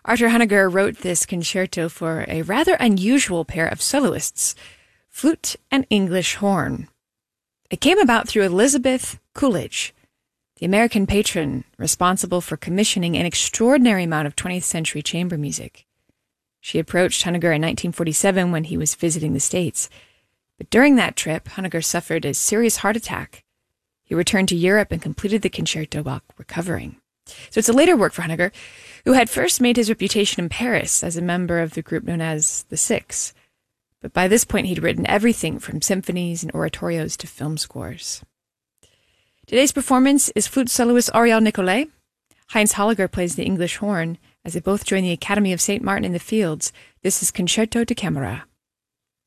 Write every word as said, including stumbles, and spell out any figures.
Arthur Honegger wrote this concerto for a rather unusual pair of soloists, flute and English horn. It came about through Elizabeth Coolidge, the American patron responsible for commissioning an extraordinary amount of twentieth century chamber music. She approached Honegger in nineteen forty-seven when he was visiting the States. But during that trip, Honegger suffered a serious heart attack. He returned to Europe and completed the concerto while recovering. So it's a later work for Honegger, who had first made his reputation in Paris as a member of the group known as the Six. But by this point, he'd written everything from symphonies and oratorios to film scores. Today's performance is flute soloist Auriel Nicolet. Heinz Holliger plays the English horn as they both join the Academy of Saint Martin in the Fields. This is Concerto da Camera.